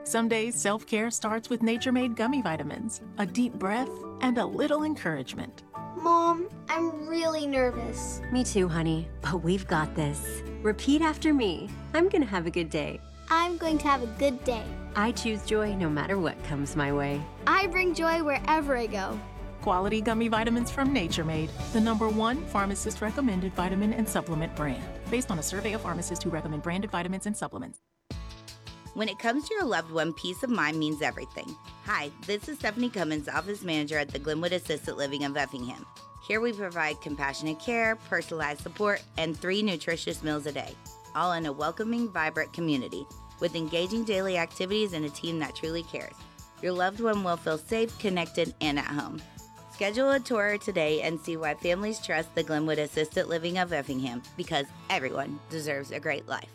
Some days self-care starts with Nature Made gummy vitamins, a deep breath, and a little encouragement. Mom, I'm really nervous. Me too, honey, but we've got this. Repeat after me. I'm gonna have a good day. I'm going to have a good day. I choose joy no matter what comes my way. I bring joy wherever I go. Quality gummy vitamins from Nature Made, the #1 pharmacist-recommended vitamin and supplement brand, based on a survey of pharmacists who recommend branded vitamins and supplements. When it comes to your loved one, peace of mind means everything. Hi, this is Stephanie Cummins, Office Manager at the Glenwood Assisted Living of Effingham. Here we provide compassionate care, personalized support, and 3 nutritious meals a day, all in a welcoming, vibrant community with engaging daily activities and a team that truly cares. Your loved one will feel safe, connected, and at home. Schedule a tour today and see why families trust the Glenwood Assisted Living of Effingham, because everyone deserves a great life.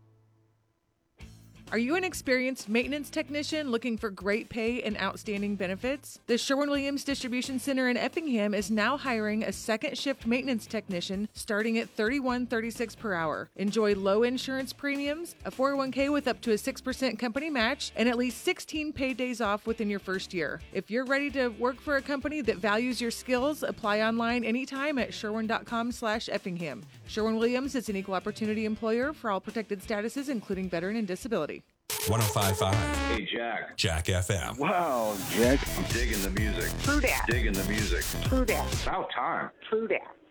Are you an experienced maintenance technician looking for great pay and outstanding benefits? The Sherwin-Williams Distribution Center in Effingham is now hiring a second shift maintenance technician starting at $31.36 per hour. Enjoy low insurance premiums, a 401k with up to a 6% company match, and at least 16 paid days off within your first year. If you're ready to work for a company that values your skills, apply online anytime at sherwin.com/Effingham. Sherwin-Williams is an equal opportunity employer for all protected statuses, including veteran and disability. 105.5. Hey, Jack. Jack FM. Wow, Jack. I'm digging the music. True that. Digging the music. True that. About time. True that.